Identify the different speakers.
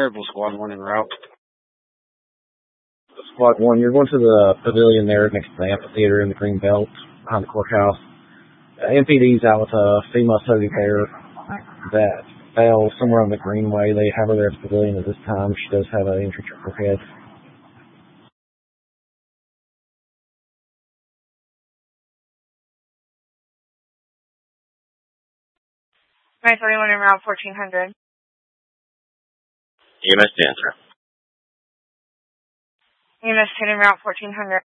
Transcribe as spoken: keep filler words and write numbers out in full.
Speaker 1: Maryville Squad one en route.
Speaker 2: Squad one, you're going to the pavilion there next to the amphitheater in the green belt behind the courthouse. Uh, M P D's out with a female subject there that fell somewhere on the greenway. They have her there at the pavilion at this time. She does have an injury to her head.
Speaker 3: nine thirty-one en route, fourteen hundred.
Speaker 4: E M S ten, sir.
Speaker 3: E M S ten en route, fourteen hundred.